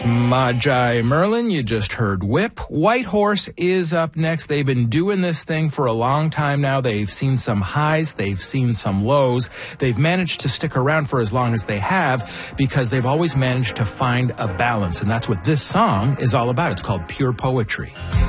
Magi Merlin, you just heard Whip. White Horse is up next. They've been doing this thing for a long time now. They've seen some highs, they've seen some lows. They've managed to stick around for as long as they have because they've always managed to find a balance. And that's what this song is all about. It's called Pure Poetry.